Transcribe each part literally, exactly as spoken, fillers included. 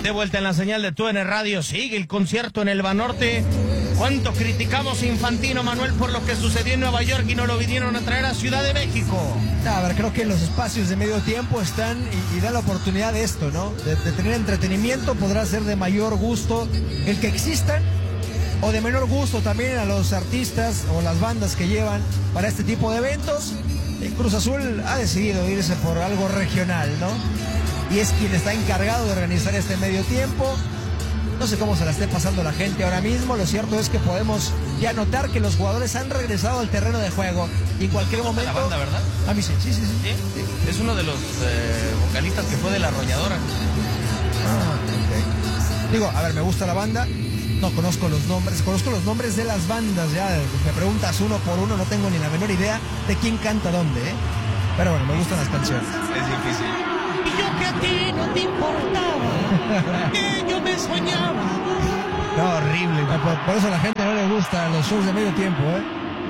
De vuelta en la señal de T U D N Radio, sigue el concierto en el Banorte. ¿Cuánto criticamos a Infantino, Manuel, por lo que sucedió en Nueva York y no lo vinieron a traer a Ciudad de México? A ver, creo que los espacios de medio tiempo están y, y dan la oportunidad de esto, ¿no? De, de tener entretenimiento. Podrá ser de mayor gusto el que existan o de menor gusto también a los artistas o las bandas que llevan para este tipo de eventos. El Cruz Azul ha decidido irse por algo regional, ¿no? Y es quien está encargado de organizar este medio tiempo. No sé cómo se la esté pasando la gente ahora mismo. Lo cierto es que podemos ya notar que los jugadores han regresado al terreno de juego. Y en cualquier momento... La banda, ¿verdad? A mí sí, sí, sí. sí. ¿Sí? Sí. Es uno de los eh, vocalistas que fue de La Arrolladora. Ah, ok. Digo, a ver, me gusta la banda. No conozco los nombres. Conozco los nombres de las bandas. Ya me preguntas uno por uno. No tengo ni la menor idea de quién canta dónde, ¿eh? Pero bueno, me gustan las canciones. Es difícil. Y yo que a ti no te importaba, que yo me soñaba. No, horrible. Por, por eso a la gente no le gustan los shows de medio tiempo, ¿eh?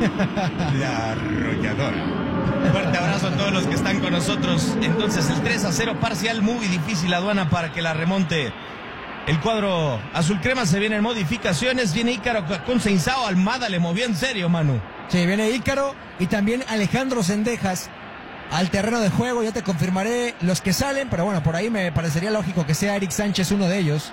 La Arrolladora. Fuerte abrazo a todos los que están con nosotros. Entonces el tres a cero parcial, muy difícil Aduana para que la remonte. El cuadro azul crema, se vienen modificaciones. Viene Ícaro con Seinsao. Almada le movió en serio, Manu. Sí, viene Ícaro y también Alejandro Zendejas al terreno de juego. Ya te confirmaré los que salen, pero bueno, por ahí me parecería lógico que sea Eric Sánchez uno de ellos.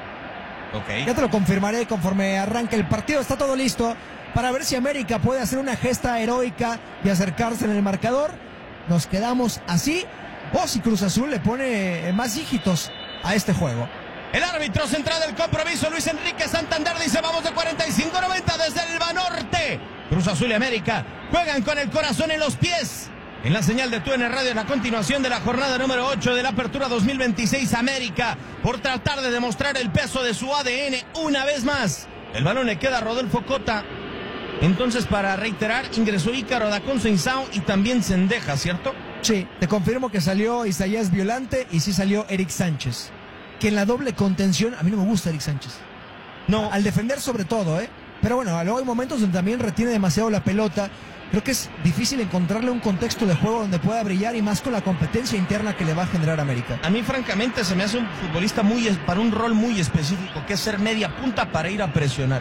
Ok. Ya te lo confirmaré conforme arranque el partido. Está todo listo para ver si América puede hacer una gesta heroica y acercarse en el marcador. Nos quedamos así, o si Cruz Azul le pone más dígitos a este juego. El árbitro central del compromiso, Luis Enrique Santander, dice vamos de cuarenta y cinco a noventa desde el Banorte. Cruz Azul y América juegan con el corazón en los pies. En la señal de T U D N Radio, en la continuación de la jornada número ocho de la Apertura dos mil veintiséis, América, por tratar de demostrar el peso de su A D N una vez más. El balón le queda a Rodolfo Cota. Entonces, para reiterar, ingresó Ícaro, Dacón Seinsao y también Zendejas, ¿cierto? Sí, te confirmo que salió Isaías Violante y sí salió Eric Sánchez. Que en la doble contención, a mí no me gusta Eric Sánchez. No. Al defender sobre todo, ¿eh? Pero bueno, luego hay momentos donde también retiene demasiado la pelota. Creo que es difícil encontrarle un contexto de juego donde pueda brillar y más con la competencia interna que le va a generar América. A mí, francamente, se me hace un futbolista muy para un rol muy específico, que es ser media punta para ir a presionar.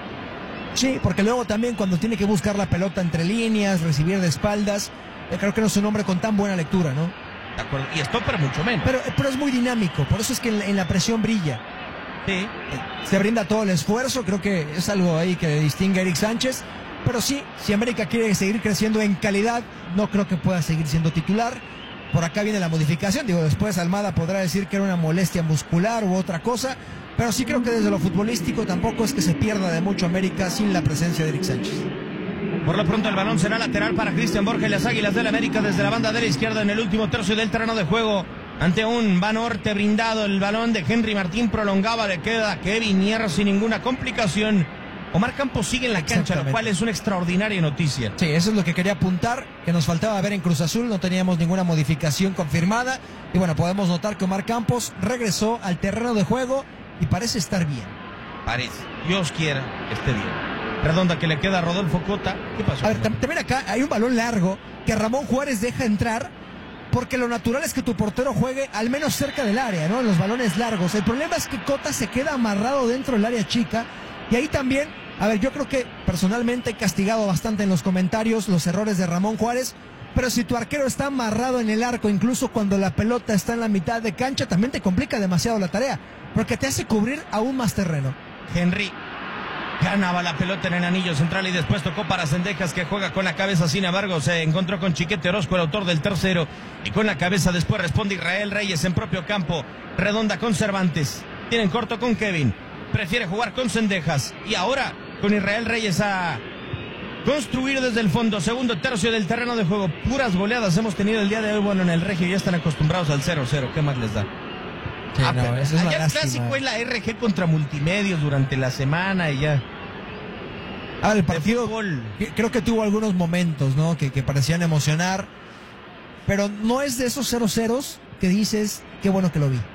Sí, porque luego también cuando tiene que buscar la pelota entre líneas, recibir de espaldas, eh, creo que no es un hombre con tan buena lectura, ¿no? De acuerdo. Y stopper mucho menos. Pero, pero es muy dinámico, por eso es que en la, en la presión brilla. Sí. Eh, se brinda todo el esfuerzo, creo que es algo ahí que distingue a Eric Sánchez. Pero sí, si América quiere seguir creciendo en calidad, no creo que pueda seguir siendo titular. Por acá viene la modificación. Digo, después Almada podrá decir que era una molestia muscular u otra cosa. Pero sí creo que desde lo futbolístico tampoco es que se pierda de mucho América sin la presencia de Eric Sánchez. Por lo pronto el balón será lateral para Cristian Borja y las Águilas del América desde la banda de la izquierda en el último tercio del terreno de juego. Ante un Banorte brindado, el balón de Henry Martín prolongaba, le queda a Kevin Hierro sin ninguna complicación. Omar Campos sigue en la cancha, lo cual es una extraordinaria noticia. Sí, eso es lo que quería apuntar, que nos faltaba ver en Cruz Azul, no teníamos ninguna modificación confirmada. Y bueno, podemos notar que Omar Campos regresó al terreno de juego y parece estar bien. Parece, Dios quiera que esté bien. Redonda que le queda a Rodolfo Cota. ¿Qué pasó? A ver, también acá hay un balón largo que Ramón Juárez deja entrar, porque lo natural es que tu portero juegue al menos cerca del área, ¿no? En los balones largos. El problema es que Cota se queda amarrado dentro del área chica y ahí también... A ver, yo creo que personalmente he castigado bastante en los comentarios los errores de Ramón Juárez, pero si tu arquero está amarrado en el arco, incluso cuando la pelota está en la mitad de cancha, también te complica demasiado la tarea, porque te hace cubrir aún más terreno. Henry ganaba la pelota en el anillo central y después tocó para Zendejas, que juega con la cabeza. Sin embargo, se encontró con Chiquete Orozco, el autor del tercero, y con la cabeza después responde Israel Reyes en propio campo. Redonda con Cervantes, tienen corto con Kevin, prefiere jugar con Zendejas y ahora con Israel Reyes a construir desde el fondo. Segundo tercio del terreno de juego, puras goleadas hemos tenido el día de hoy. Bueno, en el Regio ya están acostumbrados al cero cero, ¿qué más les da? Sí, ah, no, pero eso es una allá el clásico es la R G contra Multimedios durante la semana y ya. Ah, el partido creo que tuvo algunos momentos, ¿no? Que, que parecían emocionar, pero no es de esos cero ceros que dices, qué bueno que lo vi.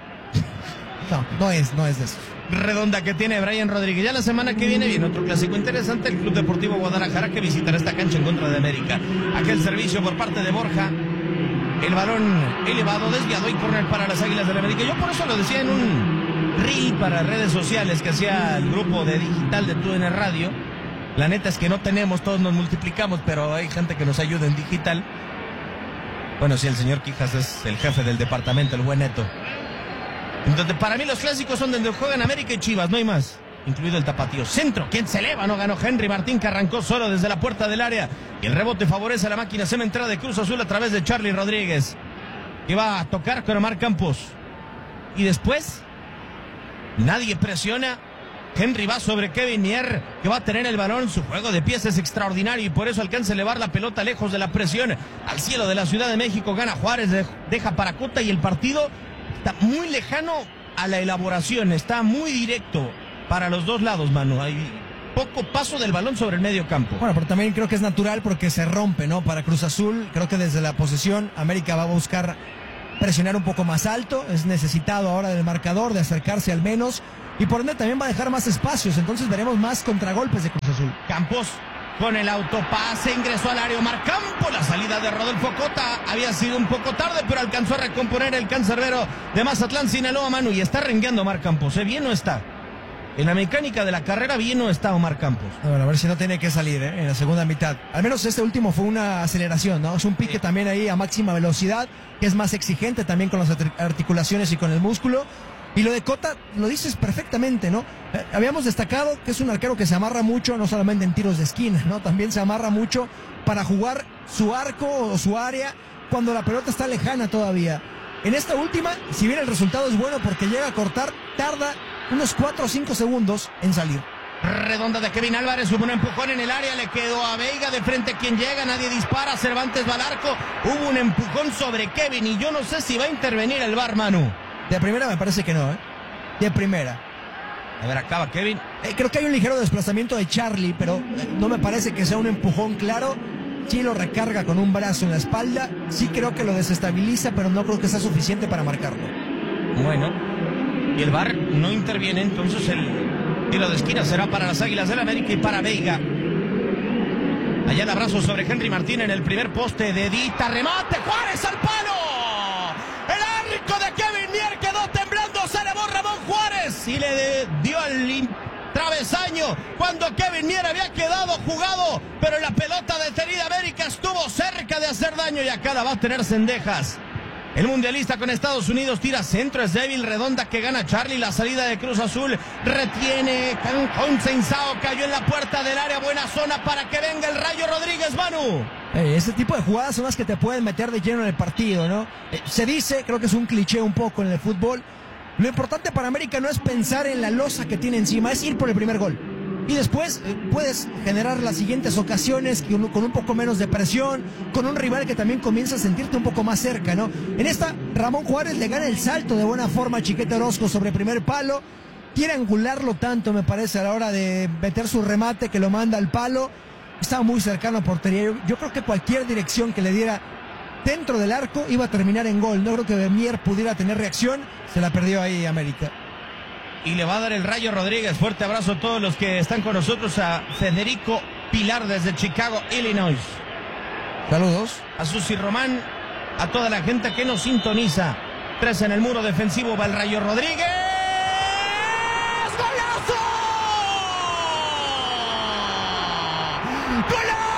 No, no es, no es de eso. Redonda que tiene Brian Rodríguez. Ya la semana que viene viene otro clásico interesante, el Club Deportivo Guadalajara, que visitará esta cancha en contra de América. Aquel servicio por parte de Borja, el balón elevado, desviado y córner para las Águilas del América. Yo por eso lo decía en un reel para redes sociales que hacía el grupo de digital de T U D N Radio. La neta es que no tenemos, todos nos multiplicamos, pero hay gente que nos ayuda en digital. Bueno, sí, el señor Quijas es el jefe del departamento, el buen Neto. Entonces, para mí los clásicos son donde juegan América y Chivas, no hay más. Incluido el tapatío. Centro, ¿quién se eleva? No ganó Henry Martín, que arrancó solo desde la puerta del área. Y el rebote favorece a la máquina cementera de Cruz Azul a través de Charlie Rodríguez, que va a tocar con Omar Campos. Y después, nadie presiona. Henry va sobre Kevin Mier, que va a tener el balón. Su juego de pies es extraordinario y por eso alcanza a elevar la pelota lejos de la presión. Al cielo de la Ciudad de México gana Juárez, deja para Cota y el partido está muy lejano a la elaboración. Está muy directo para los dos lados, Manu. Hay poco paso del balón sobre el medio campo. Bueno, pero también creo que es natural porque se rompe, ¿no? Para Cruz Azul, creo que desde la posesión América va a buscar presionar un poco más alto. Es necesitado ahora del marcador, de acercarse al menos. Y por ende también va a dejar más espacios. Entonces veremos más contragolpes de Cruz Azul. Campos con el autopase ingresó al área Omar Campos. La salida de Rodolfo Cota había sido un poco tarde, pero alcanzó a recomponer el cancerbero de Mazatlán, Sinaloa, Manu. Y está rengueando Omar Campos. ¿Eh? Bien no está. En la mecánica de la carrera bien no está Omar Campos. Bueno, a ver si no tiene que salir ¿eh? en la segunda mitad. Al menos este último fue una aceleración, ¿no? Es un pique sí. también ahí a máxima velocidad, que es más exigente también con las articulaciones y con el músculo. Y lo de Cota, lo dices perfectamente, ¿no? Eh, habíamos destacado que es un arquero que se amarra mucho, no solamente en tiros de esquina, ¿no? También se amarra mucho para jugar su arco o su área cuando la pelota está lejana todavía. En esta última, si bien el resultado es bueno porque llega a cortar, tarda unos cuatro o cinco segundos en salir. Redonda de Kevin Álvarez, hubo un empujón en el área, le quedó a Veiga de frente quien llega, nadie dispara, Cervantes va al arco, hubo un empujón sobre Kevin y yo no sé si va a intervenir el V A R, Manu. De primera me parece que no, ¿eh? De primera. A ver, acaba Kevin. Eh, creo que hay un ligero desplazamiento de Charlie, pero eh, no me parece que sea un empujón claro. Sí lo recarga con un brazo en la espalda, sí creo que lo desestabiliza, pero no creo que sea suficiente para marcarlo. Bueno, y el V A R no interviene, entonces el tiro de esquina será para las Águilas del América y para Veiga. Allá el abrazo sobre Henry Martín en el primer poste de Dita, remate, Juárez al palo. El arco de Kevin Mier quedó temblando, se elevó Ramón Juárez y le dio al travesaño cuando Kevin Mier había quedado jugado, pero la pelota detenida América estuvo cerca de hacer daño y acá la va a tener Cendejas. El mundialista con Estados Unidos tira centro, es débil, redonda que gana Charlie, la salida de Cruz Azul, retiene con Sensao, cayó en la puerta del área, buena zona para que venga el Rayo Rodríguez, Manu. Hey, este tipo de jugadas son las que te pueden meter de lleno en el partido, ¿no? Eh, se dice, creo que es un cliché un poco en el fútbol, lo importante para América no es pensar en la losa que tiene encima, es ir por el primer gol. Y después eh, puedes generar las siguientes ocasiones con, con un poco menos de presión, con un rival que también comienza a sentirte un poco más cerca, ¿no? En esta, Ramón Juárez le gana el salto de buena forma a Chiquete Orozco sobre primer palo. Quiere angularlo tanto, me parece, a la hora de meter su remate que lo manda al palo. Estaba muy cercano a portería. Yo, yo creo que cualquier dirección que le diera dentro del arco iba a terminar en gol. No creo que Mier pudiera tener reacción. Se la perdió ahí América. Y le va a dar el Rayo Rodríguez. Fuerte abrazo a todos los que están con nosotros. A Federico Pilar desde Chicago, Illinois. Saludos. A Susi Román, a toda la gente que nos sintoniza. Tres en el muro defensivo, va el Rayo Rodríguez. ¡Golazo! ¡Golazo!